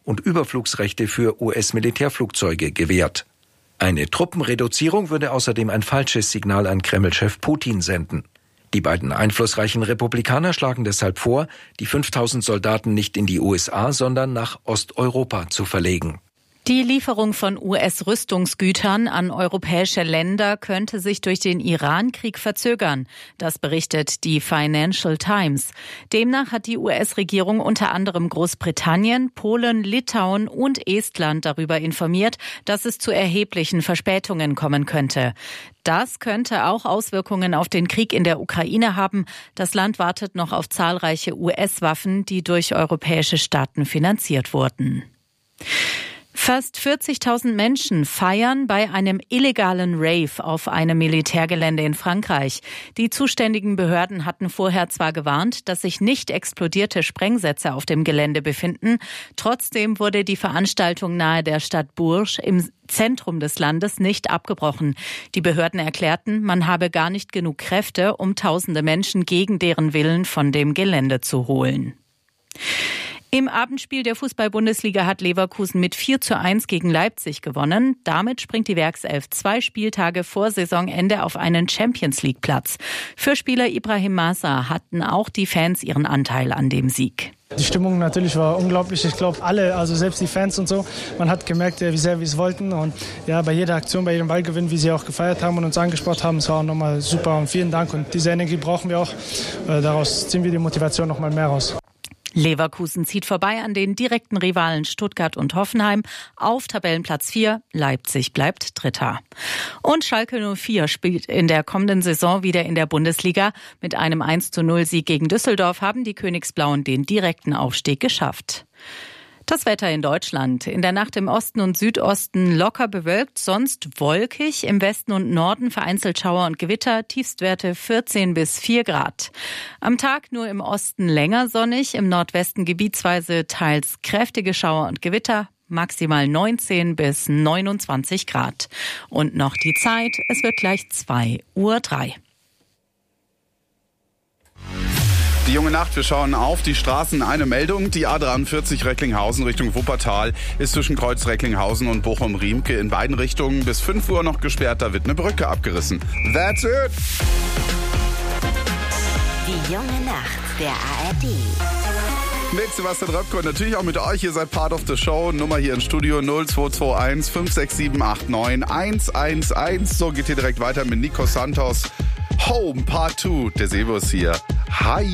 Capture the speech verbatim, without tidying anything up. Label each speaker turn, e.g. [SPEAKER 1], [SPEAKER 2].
[SPEAKER 1] und Überflugsrechte für U S-Militärflugzeuge gewährt. Eine Truppenreduzierung würde außerdem ein falsches Signal an Kreml-Chef Putin senden. Die beiden einflussreichen Republikaner schlagen deshalb vor, die fünftausend Soldaten nicht in die U S A, sondern nach Osteuropa zu verlegen.
[SPEAKER 2] Die Lieferung von U S-Rüstungsgütern an europäische Länder könnte sich durch den Iran-Krieg verzögern. Das berichtet die Financial Times. Demnach hat die U S-Regierung unter anderem Großbritannien, Polen, Litauen und Estland darüber informiert, dass es zu erheblichen Verspätungen kommen könnte. Das könnte auch Auswirkungen auf den Krieg in der Ukraine haben. Das Land wartet noch auf zahlreiche U S-Waffen, die durch europäische Staaten finanziert wurden. Fast vierzigtausend Menschen feiern bei einem illegalen Rave auf einem Militärgelände in Frankreich. Die zuständigen Behörden hatten vorher zwar gewarnt, dass sich nicht explodierte Sprengsätze auf dem Gelände befinden. Trotzdem wurde die Veranstaltung nahe der Stadt Bourges im Zentrum des Landes nicht abgebrochen. Die Behörden erklärten, man habe gar nicht genug Kräfte, um tausende Menschen gegen deren Willen von dem Gelände zu holen. Im Abendspiel der Fußball-Bundesliga hat Leverkusen mit vier zu eins gegen Leipzig gewonnen. Damit springt die Werkself zwei Spieltage vor Saisonende auf einen Champions-League-Platz. Für Spieler Ibrahim Massa hatten auch die Fans ihren Anteil an dem Sieg.
[SPEAKER 3] Die Stimmung natürlich war unglaublich. Ich glaube, alle, also selbst die Fans und so, man hat gemerkt, wie sehr wir es wollten. Und ja, bei jeder Aktion, bei jedem Ballgewinn, wie sie auch gefeiert haben und uns angesprochen haben, es war auch nochmal super. Und vielen Dank. Und diese Energie brauchen wir auch. Daraus ziehen wir die Motivation nochmal mehr raus.
[SPEAKER 2] Leverkusen zieht vorbei an den direkten Rivalen Stuttgart und Hoffenheim auf Tabellenplatz vier. Leipzig bleibt Dritter. Und Schalke null vier spielt in der kommenden Saison wieder in der Bundesliga. Mit einem eins zu null Sieg gegen Düsseldorf haben die Königsblauen den direkten Aufstieg geschafft. Das Wetter in Deutschland. In der Nacht im Osten und Südosten locker bewölkt, sonst wolkig. Im Westen und Norden vereinzelt Schauer und Gewitter, Tiefstwerte vierzehn bis vier Grad. Am Tag nur im Osten länger sonnig, im Nordwesten gebietsweise teils kräftige Schauer und Gewitter, maximal neunzehn bis neunundzwanzig Grad. Und noch die Zeit, es wird gleich zwei Uhr drei.
[SPEAKER 4] Die junge Nacht, wir schauen auf die Straßen. Eine Meldung, die A dreiundvierzig Recklinghausen Richtung Wuppertal ist zwischen Kreuz Recklinghausen und Bochum-Riemke in beiden Richtungen bis fünf Uhr noch gesperrt. Da wird eine Brücke abgerissen. That's it!
[SPEAKER 5] Die junge Nacht, der A R D.
[SPEAKER 4] Mit Sebastian Röpke und natürlich auch mit euch. Ihr seid Part of the Show. Nummer hier im Studio null zwei zwei eins fünf sechs sieben acht neun eins eins eins. So geht hier direkt weiter mit Nico Santos. Home Part zwei. Der Sebus hier. Hi.